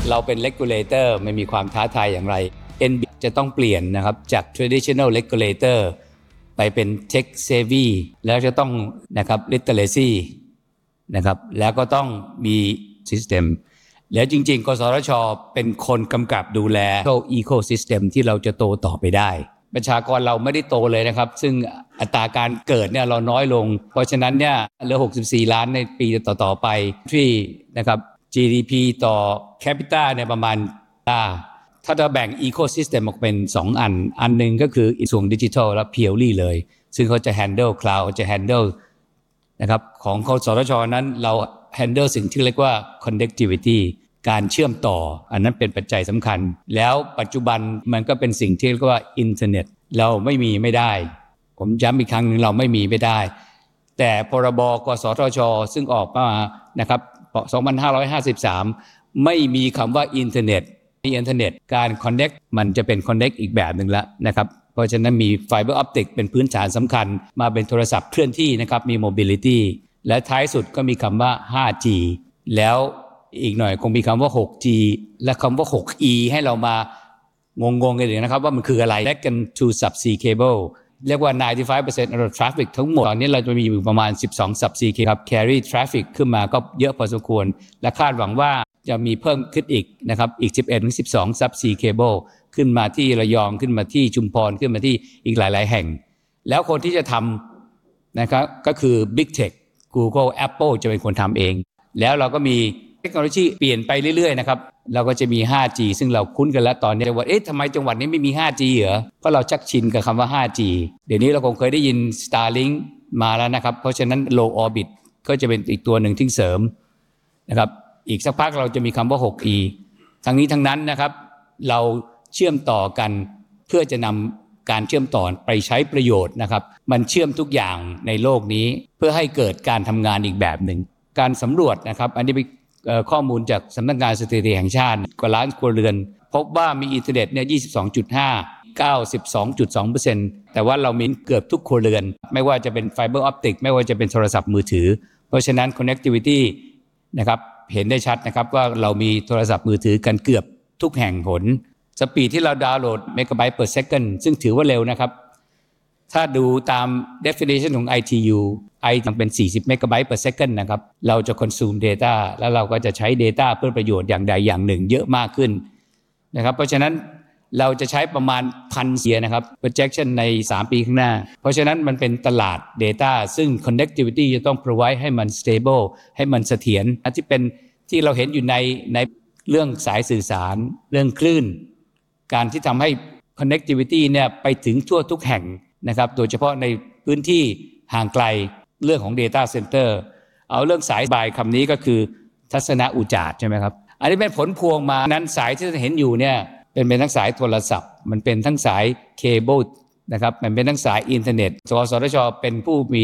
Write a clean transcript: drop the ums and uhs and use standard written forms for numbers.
เราเป็น regulator ไม่มีความท้าทายอย่างไร NB จะต้องเปลี่ยนนะครับจาก traditional regulator ไปเป็น tech savvy แล้วจะต้องนะครับ literacy นะครับแล้วก็ต้องมี system แล้วจริงๆกสทช.เป็นคนกำกับดูแล ecosystem ที่เราจะโตต่อไปได้ประชากรเราไม่ได้โตเลยนะครับซึ่งอัตราการเกิดเนี่ยเราน้อยลงเพราะฉะนั้นเนี่ยเหลือ64ล้านในปีต่อๆไปที่นะครับ GDP ต่อ capita เนี่ยประมาณถ้าเราแบ่ง ecosystem ออกเป็น2อันนึงก็คือส่วนดิจิทัลและ purely เลยซึ่งเขาจะ handle cloud จะ handle นะครับของกสทช.นั้นเรา handle สิ่งที่เรียกว่า connectivity การเชื่อมต่ออันนั้นเป็นปัจจัยสำคัญแล้วปัจจุบันมันก็เป็นสิ่งที่เรียกว่าอินเทอร์เน็ตเราไม่ได้ผมย้ำอีกครั้งนึงเราไม่ได้แต่พรบกสทช.ซึ่งออกมานะครับ2553ไม่มีคำว่าอินเทอร์เน็ตการ connect มันจะเป็น connect อีกแบบหนึ่งละนะครับเพราะฉะนั้นมีไฟเบอร์ออปติกเป็นพื้นฐานสำคัญมาเป็นโทรศัพท์เคลื่อนที่นะครับมี mobility และท้ายสุดก็มีคำว่า 5G แล้วอีกหน่อยคงมีคำว่า 6G และคำว่า 6E ให้เรามางงกันเลยนะครับว่ามันคืออะไร Connect to subsea cable เรียกว่า 95% of traffic ทั้งหมดตอนนี้เราจะมีอยู่ประมาณ12 subsea cable ครับ carry traffic ขึ้นมาก็เยอะพอสมควรและคาดหวังว่าจะมีเพิ่มขึ้นอีกนะครับอีก 11-12 subsea cable ขึ้นมาที่ระยองขึ้นมาที่ชุมพรขึ้นมาที่อีกหลายๆแห่งแล้วคนที่จะทำนะครับก็คือ Big Tech Google Apple จะเป็นคนทำเองแล้วเราก็มีเทคโนโลยีเปลี่ยนไปเรื่อยๆนะครับเราก็จะมี 5G ซึ่งเราคุ้นกันแล้วตอนนี้ว่าทำไมจังหวัดนี้ไม่มี 5G เหรอเพราะเราชักชินกับคำว่า 5G เดี๋ยวนี้เราคงเคยได้ยิน Starlink มาแล้วนะครับเพราะฉะนั้น Low Orbit ก็จะเป็นอีกตัวหนึ่งที่เสริมนะครับอีกสักพักเราจะมีคำว่า 6E ทั้งนี้ทั้งนั้นนะครับเราเชื่อมต่อกันเพื่อจะนำการเชื่อมต่อไปใช้ประโยชน์นะครับมันเชื่อมทุกอย่างในโลกนี้เพื่อให้เกิดการทำงานอีกแบบหนึ่งการสำรวจนะครับอันนี้เป็นข้อมูลจากสำนักงานสถิติแห่งชาติกว่าล้านครัวเรือนพบว่ามีอินเทอร์เน็ตเนี่ย 22.5 92.2% แต่ว่าเรามีเกือบทุกครัวเรือนไม่ว่าจะเป็นไฟเบอร์ออปติกไม่ว่าจะเป็นโทรศัพท์มือถือเพราะฉะนั้น connectivity นะครับเห็นได้ชัดนะครับว่าเรามีโทรศัพท์มือถือกันเกือบทุกแห่งหนสปีดที่เราดาวน์โหลดเมกะไบต์ per second ซึ่งถือว่าเร็วนะครับถ้าดูตาม definition ของ ITU มันเป็น40เมกะไบต์ per second นะครับเราจะ consume data แล้วเราก็จะใช้ data เพื่อประโยชน์อย่างใดอย่างหนึ่งเยอะมากขึ้นนะครับเพราะฉะนั้นเราจะใช้ประมาณ 1,000 เสียนะครับ projection ใน3ปีข้างหน้าเพราะฉะนั้นมันเป็นตลาด data ซึ่ง connectivity จะต้อง provide ให้มัน stable ให้มันเสถียรที่เป็นที่เราเห็นอยู่ในเรื่องสายสื่อสารเรื่องคลื่นการที่ทำให้ connectivity เนี่ยไปถึงทั่วทุกแห่งนะครับโดยเฉพาะในพื้นที่ห่างไกลเรื่องของ data center เอาเรื่องสายบายคำนี้ก็คือทัศนอุจาร์ใช่ไหมครับอันนี้เป็นผลพวงมานั้นสายที่เห็นอยู่เนี่ยเป็นทั้งสายโทรศัพท์มันเป็นทั้งสายเคเบิลนะครับมันเป็นทั้งสายอินเทอร์เน็ตสสทช.เป็นผู้มี